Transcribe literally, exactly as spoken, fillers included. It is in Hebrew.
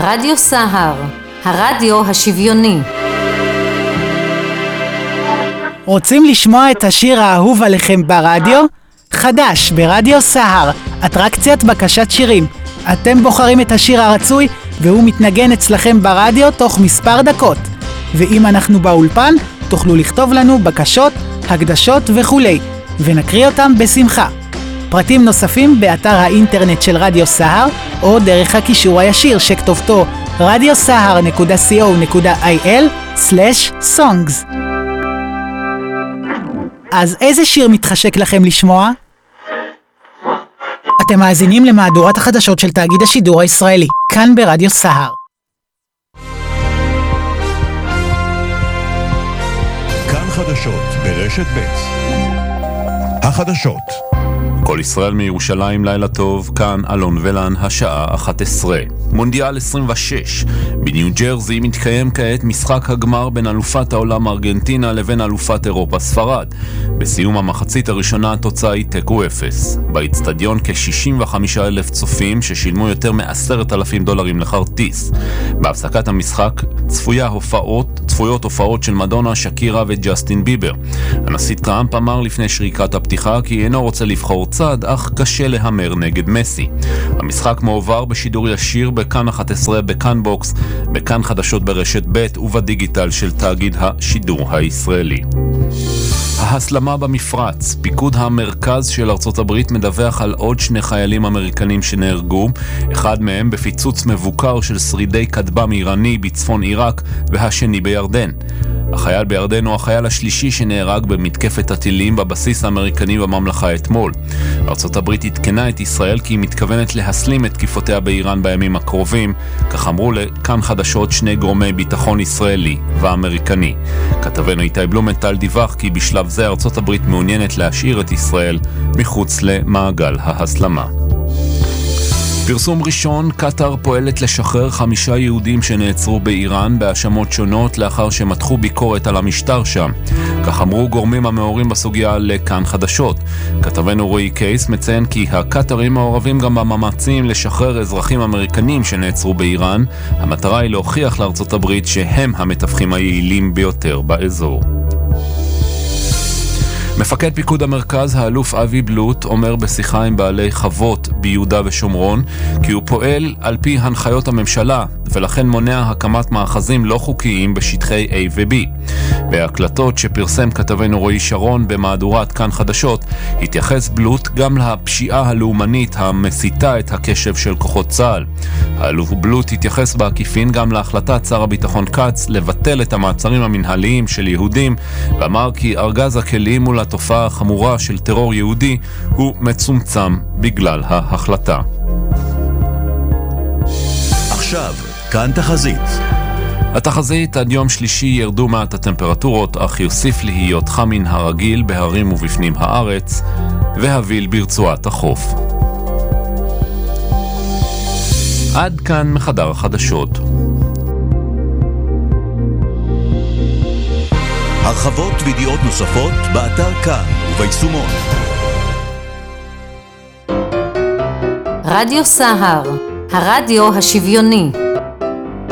רדיו סהר, הרדיו השוויוני. רוצים לשמוע את השיר האהוב עליכם ברדיו? חדש ברדיו סהר, אטרקציית בקשת שירים. אתם בוחרים את השיר הרצוי והוא מתנגן אצלכם ברדיו תוך מספר דקות. ואם אנחנו באולפן, תוכלו לכתוב לנו בקשות, הקדשות וכולי, ונקריא אותם בשמחה. פרטים נוספים באתר האינטרנט של רדיו סהר, או דרך הקישור הישיר שכתובתו רדיו סהר נקודה סי או נקודה איי אל סלש סונגס. אז איזה שיר מתחשק לכם לשמוע? אתם מאזינים למהדורת החדשות של תאגיד השידור הישראלי, כאן ברדיו סהר. כאן חדשות ברשת ב'. החדשות. כל ישראל מירושלים, לילה טוב, כאן אלון ולן, השעה אחת עשרה. מונדיאל עשרים ושש. בניו ג'רזי מתקיים כעת משחק הגמר בין אלופת העולם ארגנטינה לבין אלופת אירופה ספרד. בסיום המחצית הראשונה התוצאה היא תיקו אפס. באצטדיון כ-שישים וחמישה אלף צופים ששילמו יותר מ-עשרת אלפים דולרים לכרטיס. בהפסקת המשחק צפויה הופעות, צפויות הופעות של מדונה, שקירה וג'סטין ביבר. הנשיא טראמפ אמר לפני שריקת הפתיחה כי אינו רוצה לבחור צד, אך קשה להמר נגד מסי. המשחק מועבר בשידור ישיר בכאן אחת עשרה, בכאן בוקס, בכאן חדשות ברשת ב' ובדיגיטל של תאגיד השידור הישראלי. ההסלמה במפרץ. פיקוד המרכז של ארצות הברית מדווח על עוד שני חיילים אמריקנים שנהרגו, אחד מהם בפיצוץ מבוקר של שרידי כטב"ם איראני בצפון עיראק, והשני בירדן. החייל בירדן הוא החייל השלישי שנהרג במתקפת הטילים בבסיס האמריקני בממלכה אתמול. ארצות הברית התקנה את ישראל כי היא מתכוונת להסלים את תקיפותיה באיראן בימים הקרובים, כך אמרו לכאן חדשות שני גורמי ביטחון ישראלי ואמריקני. כתבנו איתי בלומנטל דיווח כי בשלב זה ארצות הברית מעוניינת להשאיר את ישראל מחוץ למעגל ההסלמה. פרסום ראשון, קטר פועלת לשחרר חמישה יהודים שנעצרו באיראן בהאשמות שונות לאחר שמתחו ביקורת על המשטר שם. כך אמרו גורמים המעורים בסוגיה לכאן חדשות. כתבנו רועי קייס מציין כי הקטרים מעורבים גם במאמצים לשחרר אזרחים אמריקנים שנעצרו באיראן. המטרה היא להוכיח לארצות הברית שהם המתווכים היעילים ביותר באזור. מפקד פיקוד המרכז, האלוף אבי בלוט, אומר בשיחה עם בעלי חוות ביהודה ושומרון כי הוא פועל על פי הנחיות הממשלה ולכן מונע הקמת מאחזים לא חוקיים בשטחי A ו-B. בהקלטות שפרסם כתבנו רועי שרון במהדורת כאן חדשות, התייחס בלוט גם לפשיעה הלאומנית המסיתה את הקשב של כוחות צה"ל. האלוף בלוט התייחס בעקיפין גם להחלטת שר הביטחון קץ לבטל את המעצרים המנהליים של יהודים, ואמר כי ארגז הכלים מול התופעה החמורה של טרור יהודי הוא מצומצם בגלל ההחלטה. עכשיו, כאן תחזית. התחזית, עד יום שלישי ירדו מעט הטמפרטורות, אך יוסיף להיות חם מן הרגיל בהרים ובפנים הארץ, והביל ברצועת החוף. עד כאן מחדר החדשות. הרחבות וידיעות נוספות באתר כאן וביישומון. רדיו סהר, הרדיו השוויוני.